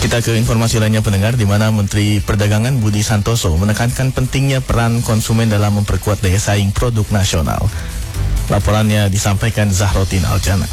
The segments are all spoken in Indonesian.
Kita ke informasi lainnya pendengar, di mana Menteri Perdagangan Budi Santoso menekankan pentingnya peran konsumen dalam memperkuat daya saing produk nasional. Laporannya disampaikan Zahrotin Aljana.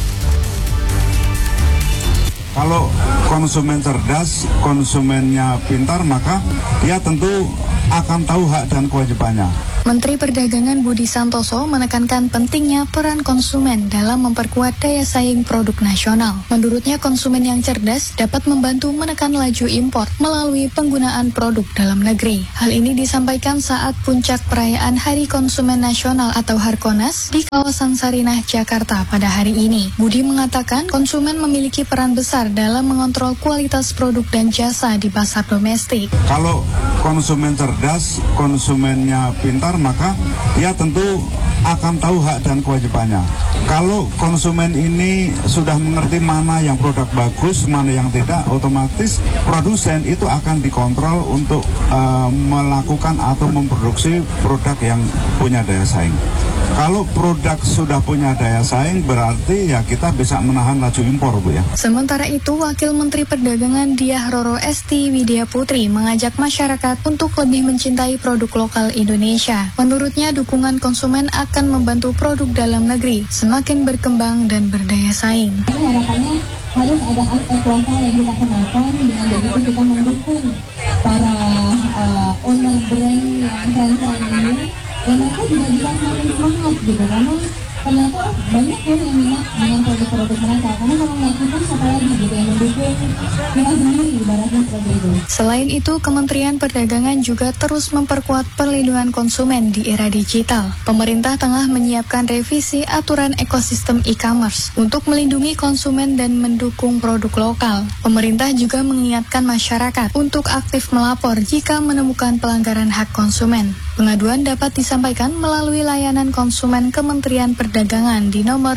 Kalau konsumen cerdas, konsumennya pintar, maka dia tentu akan tahu hak dan kewajibannya. Menteri Perdagangan Budi Santoso menekankan pentingnya peran konsumen dalam memperkuat daya saing produk nasional. Menurutnya, konsumen yang cerdas dapat membantu menekan laju impor melalui penggunaan produk dalam negeri. Hal ini disampaikan saat puncak perayaan Hari Konsumen Nasional atau Harkonas di kawasan Sarinah, Jakarta pada hari ini. Budi mengatakan konsumen memiliki peran besar dalam mengontrol kualitas produk dan jasa di pasar domestik. Kalau konsumen cerdas, konsumennya pintar, maka dia tentu akan tahu hak dan kewajibannya. Kalau konsumen ini sudah mengerti mana yang produk bagus, mana yang tidak, otomatis produsen itu akan dikontrol untuk melakukan atau memproduksi produk yang punya daya saing. Kalau produk sudah punya daya saing, berarti ya kita bisa menahan laju impor, Bu ya. Sementara itu, Wakil Menteri Perdagangan Diah Roro Esti Widya Putri mengajak masyarakat untuk lebih mencintai produk lokal Indonesia. Menurutnya, dukungan konsumen akan membantu produk dalam negeri semakin berkembang dan berdaya saing. Harapannya harus ada aspek lokal yang kita kenalkan, dengan begitu kita mendukung para owner brand yang keren-keren ini. Dan mereka juga bisa semakin semangat gitu, karena ternyata banyak yang minat dengan produk-produk mereka. Karena kalau nggak kita, siapa lagi gitu yang mendukung kita sendiri, ibaratnya seperti itu. Selain itu, Kementerian Perdagangan juga terus memperkuat perlindungan konsumen di era digital. Pemerintah tengah menyiapkan revisi aturan ekosistem e-commerce untuk melindungi konsumen dan mendukung produk lokal. Pemerintah juga mengingatkan masyarakat untuk aktif melapor jika menemukan pelanggaran hak konsumen. Pengaduan dapat disampaikan melalui layanan konsumen Kementerian Perdagangan di nomor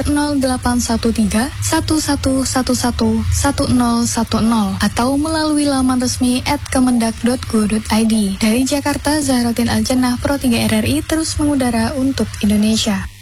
0813 1111 1010 atau melalui laman resmi @kemendak.go.id. Dari Jakarta, Zahrotin Aljana, Pro 3 RRI terus mengudara untuk Indonesia.